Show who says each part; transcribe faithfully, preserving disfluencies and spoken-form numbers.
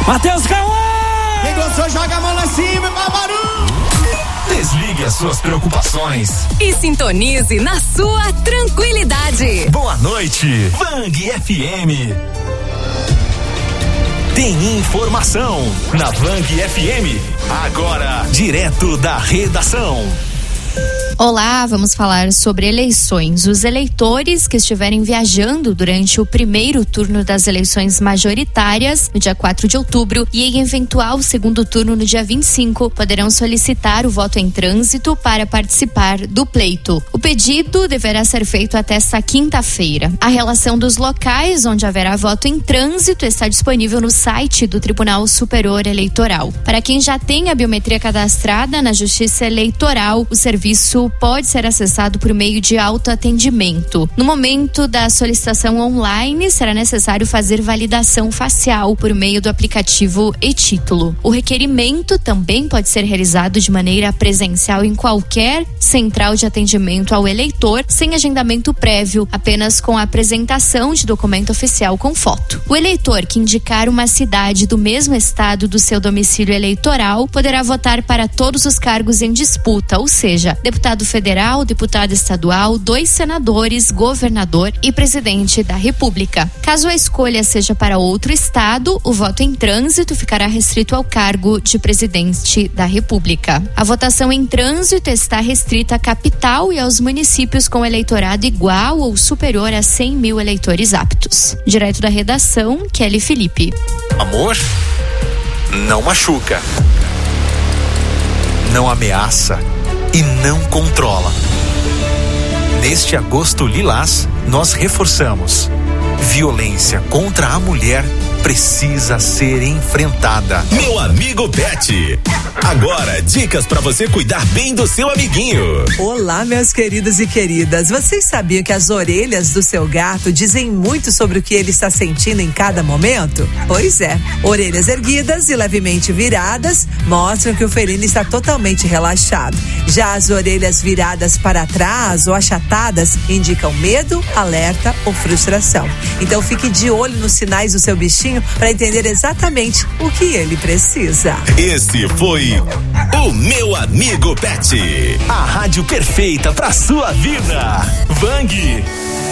Speaker 1: Matheus Cauã!
Speaker 2: Quem gostou, joga a mão lá em cima, Babaru!
Speaker 3: Desligue as suas preocupações
Speaker 4: e sintonize na sua tranquilidade.
Speaker 3: Boa noite, Vang F M. Tem informação na Vang F M. Agora, direto da redação.
Speaker 5: Olá, vamos falar sobre eleições. Os eleitores que estiverem viajando durante o primeiro turno das eleições majoritárias, no dia quatro de outubro, e em eventual segundo turno no dia vinte e cinco, poderão solicitar o voto em trânsito para participar do pleito. O pedido deverá ser feito até esta quinta-feira. A relação dos locais onde haverá voto em trânsito está disponível no site do Tribunal Superior Eleitoral. Para quem já tem a biometria cadastrada na Justiça Eleitoral, o serviço pode ser acessado por meio de autoatendimento. No momento da solicitação online, será necessário fazer validação facial por meio do aplicativo e-Título. O requerimento também pode ser realizado de maneira presencial em qualquer central de atendimento ao eleitor, sem agendamento prévio, apenas com a apresentação de documento oficial com foto. O eleitor que indicar uma cidade do mesmo estado do seu domicílio eleitoral poderá votar para todos os cargos em disputa, ou seja, deputado federal, deputado estadual, dois senadores, governador e presidente da República. Caso a escolha seja para outro estado, o voto em trânsito ficará restrito ao cargo de presidente da República. A votação em trânsito está restrita à capital e aos municípios com eleitorado igual ou superior a cem mil eleitores aptos. Direto da redação, Kelly Felipe.
Speaker 3: Amor, não machuca, não ameaça e não controla. Neste agosto lilás, nós reforçamos: violência contra a mulher precisa ser enfrentada.
Speaker 6: Meu amigo Pet. Agora, dicas para você cuidar bem do seu amiguinho.
Speaker 7: Olá, meus queridos e queridas. Vocês sabiam que as orelhas do seu gato dizem muito sobre o que ele está sentindo em cada momento? Pois é. Orelhas erguidas e levemente viradas mostram que o felino está totalmente relaxado. Já as orelhas viradas para trás ou achatadas indicam medo, alerta ou frustração. Então fique de olho nos sinais do seu bichinho para entender exatamente o que ele precisa.
Speaker 6: Esse foi o Meu Amigo Pet.
Speaker 3: A rádio perfeita pra sua vida. Vang.